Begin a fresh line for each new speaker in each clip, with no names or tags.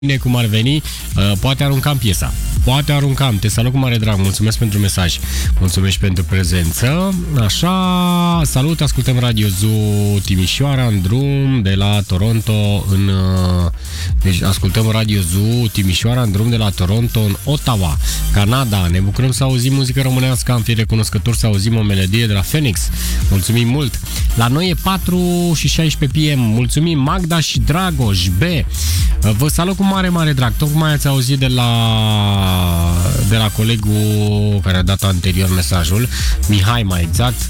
Bine cum ar veni, poate aruncam piesa. Poate aruncam. Te salut cu mare drag. Mulțumesc pentru mesaj. Mulțumesc pentru prezență. Așa, salut, ascultăm Radio Zoo Timișoara în drum de la Toronto în... Deci ascultăm Radio Zoo Timișoara în drum de la Toronto în Ottawa, Canada. Ne bucurăm să auzim muzică românească. Am fi recunoscători să auzim o melodie de la Phoenix. Mulțumim mult. La noi e 4 și 16 PM. Mulțumim Magda și Dragoș B. Vă salut cu mare drag. Tocmai ați auzit de la colegul care a dat anterior mesajul, Mihai mai exact,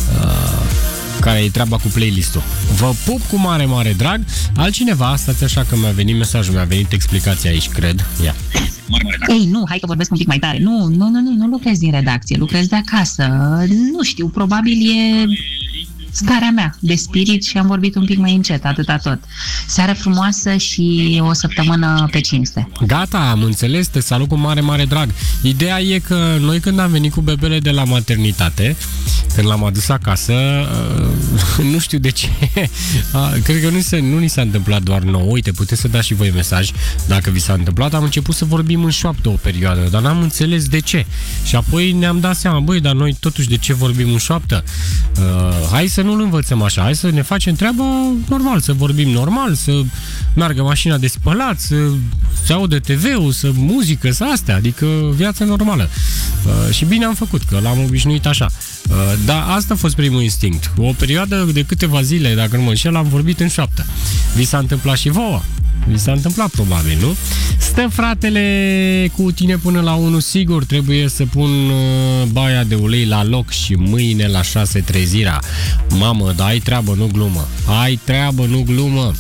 care e treaba cu playlist-ul. Vă pup cu mare drag. Altcineva, stați așa că mi-a venit mesajul, mi-a venit explicația aici, cred. Ia.
Ei, nu, hai că vorbesc un pic mai tare. Nu lucrez din redacție, lucrez de acasă. Nu știu, probabil e starea mea de spirit și am vorbit un pic mai încet, atâta tot. Seară frumoasă și o săptămână pe cinste.
Gata, am înțeles, te salut cu mare drag. Ideea e că noi când am venit cu bebele de la maternitate, când l-am adus acasă, nu știu de ce, cred că nu ni s-a întâmplat doar nouă. Uite, puteți să dați și voi mesaj dacă vi s-a întâmplat. Am început să vorbim în șoaptă o perioadă, dar n-am înțeles de ce. Și apoi ne-am dat seama, băi, dar noi totuși de ce vorbim în șoaptă? Hai să nu-l învățăm așa, hai să ne facem treaba normal, să vorbim normal, să meargă mașina de spălat, să audă TV-ul, să muzică, să astea, adică viața normală. Și bine am făcut, că l-am obișnuit așa. Dar asta a fost primul instinct. O perioadă de câteva zile, dacă nu mă înșel, am vorbit în șoaptă. Vi s-a întâmplat și vouă? Vi s-a întâmplat probabil, nu? Stă fratele cu tine până la 1, sigur, trebuie să pun baia de ulei la loc și mâine la 6 trezirea. Mamă, dar ai treabă, nu glumă. Ai treabă, nu glumă.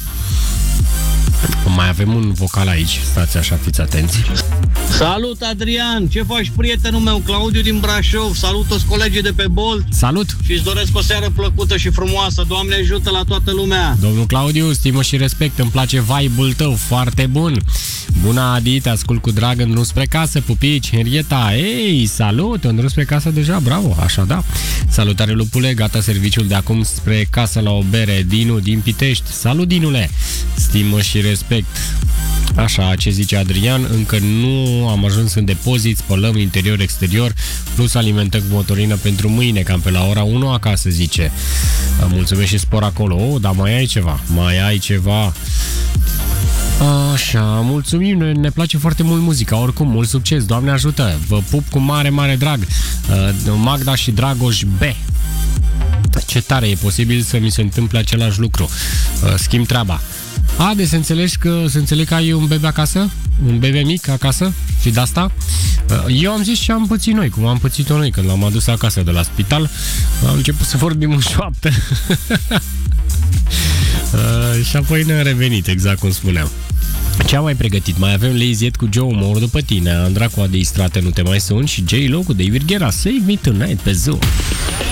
Mai avem un vocal aici, stați așa, fiți atenți.
Salut, Adrian! Ce faci, prietenul meu, Claudiu din Brașov? Salut toți colegii de pe Bolt.
Salut!
Și îți doresc o seară plăcută și frumoasă. Doamne ajută la toată lumea!
Domnul Claudiu, stimă și respect, îmi place vibe-ul tău, foarte bun. Bună, Adi, te ascult cu drag în drum spre casă, pupici, Henrieta. Ei, salut, în drum spre casă deja, bravo, așa da. Salutare, lupule, gata serviciul de acum spre casă la o bere. Dinu din Pitești, salut, Dinule, stimă și respect. Așa, ce zice Adrian, încă nu am ajuns în depozit, spălăm interior-exterior, plus alimentăm cu motorină pentru mâine, cam pe la ora 1 acasă, zice. Mulțumesc și spor acolo. Dar mai ai ceva. Așa, mulțumim, ne place foarte mult muzica, oricum, mult succes, Doamne ajută, vă pup cu mare drag. Magda și Dragoș B. Ce tare, e posibil să mi se întâmple același lucru. Schimb treaba. Deci să înțeleg că ai un bebe acasă? Un bebe mic acasă? Și de asta? Eu am zis ce am pățit noi, cum am pățit-o noi când l-am adus acasă de la spital. Am început să vorbim în șoaptă. Și apoi ne-am revenit, exact cum spuneam. Ce am mai pregătit? Mai avem Lazy Ed cu Joe, mă ur după tine, Andra cu Adei Strate, nu te mai sun, și J-Lo cu David Guetta, Save Me Tonight pe Zoo.